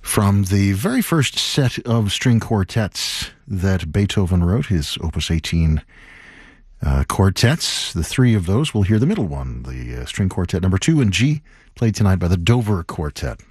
From the very first set of string quartets that Beethoven wrote, his Opus 18 quartets, the three of those, we'll hear the middle one, the string quartet number 2 in G, played tonight by the Dover Quartet.